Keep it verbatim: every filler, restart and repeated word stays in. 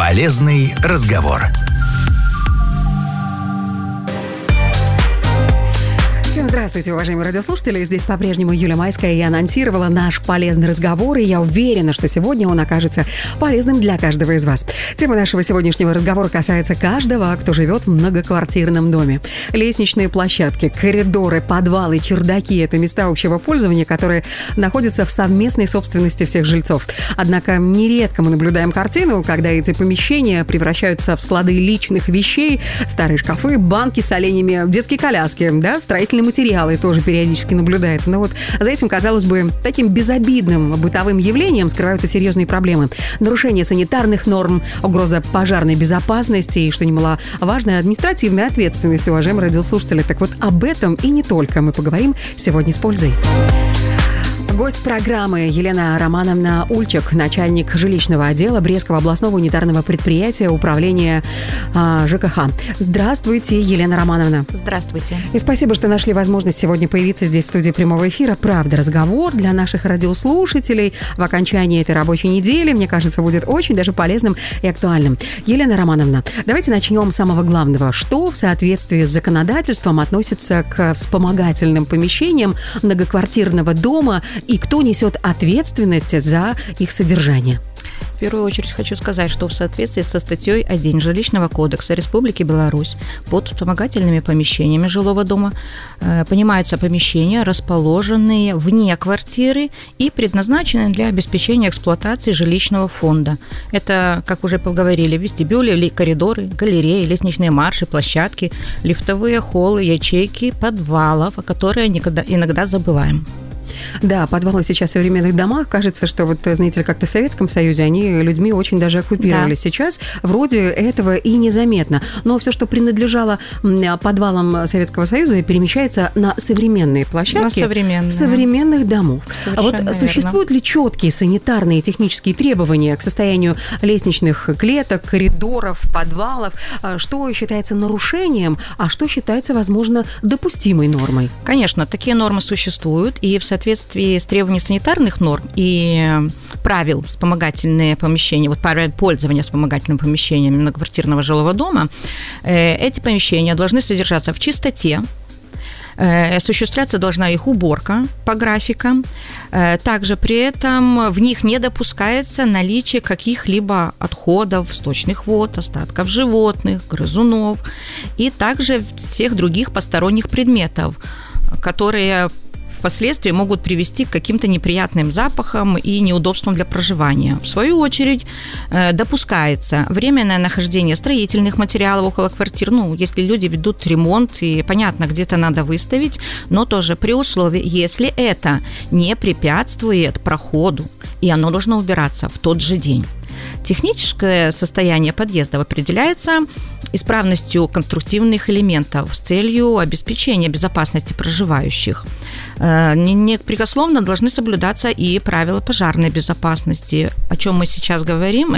Полезный разговор. Всем здравствуйте, уважаемые радиослушатели. Здесь по-прежнему Юлия Майская. Я анонсировала наш полезный разговор, и я уверена, что сегодня он окажется полезным для каждого из вас. Тема нашего сегодняшнего разговора касается каждого, кто живет в многоквартирном доме. Лестничные площадки, коридоры, подвалы, чердаки – это места общего пользования, которые находятся в совместной собственности всех жильцов. Однако нередко мы наблюдаем картину, когда эти помещения превращаются в склады личных вещей, старые шкафы, банки с оленями, детские коляски, да, строительные материалы тоже периодически наблюдается. Но вот за этим, казалось бы, таким безобидным бытовым явлением скрываются серьезные проблемы. Нарушение санитарных норм, угроза пожарной безопасности и, что немаловажно, административная ответственность, уважаемые радиослушатели. Так вот, об этом и не только мы поговорим сегодня с пользой. Гость программы Елена Романовна Ульчик, начальник жилищного отдела Брестского областного унитарного предприятия управления а, ЖКХ. Здравствуйте, Елена Романовна. Здравствуйте. И спасибо, что нашли возможность сегодня появиться здесь в студии прямого эфира. Правда, разговор для наших радиослушателей в окончании этой рабочей недели, мне кажется, будет очень даже полезным и актуальным. Елена Романовна, давайте начнем с самого главного. Что в соответствии с законодательством относится к вспомогательным помещениям многоквартирного дома и кто несет ответственность за их содержание? В первую очередь хочу сказать, что в соответствии со статьей один Жилищного кодекса Республики Беларусь под вспомогательными помещениями жилого дома э, понимаются помещения, расположенные вне квартиры и предназначенные для обеспечения эксплуатации жилищного фонда. Это, как уже поговорили, вестибюли, коридоры, галереи, лестничные марши, площадки, лифтовые холлы, ячейки, подвалов, о которых иногда, иногда забываем. Да, подвалы сейчас в современных домах. Кажется, что вот, знаете ли, как-то в Советском Союзе они людьми очень даже оккупировались. Да. Сейчас вроде этого и незаметно. Но все, что принадлежало подвалам Советского Союза, перемещается на современные площадки. На современные. Современных домов. Совершенно а вот верно. Существуют ли четкие санитарные и технические требования к состоянию лестничных клеток, коридоров, подвалов? Что считается нарушением, а что считается, возможно, допустимой нормой? Конечно, такие нормы существуют, и в соответствии В соответствии с требованиями санитарных норм и правил вспомогательные помещения, вот правила пользования вспомогательными помещениями многоквартирного жилого дома, эти помещения должны содержаться в чистоте, осуществляться должна их уборка по графикам. Также при этом в них не допускается наличие каких-либо отходов, сточных вод, остатков животных, грызунов и также всех других посторонних предметов, которые впоследствии могут привести к каким-то неприятным запахам и неудобствам для проживания. В свою очередь, допускается временное нахождение строительных материалов около квартир. Ну, если люди ведут ремонт, и понятно, где-то надо выставить, но тоже при условии, если это не препятствует проходу, и оно должно убираться в тот же день. Техническое состояние подъездов определяется исправностью конструктивных элементов с целью обеспечения безопасности проживающих. Непрекословно должны соблюдаться и правила пожарной безопасности. О чем мы сейчас говорим,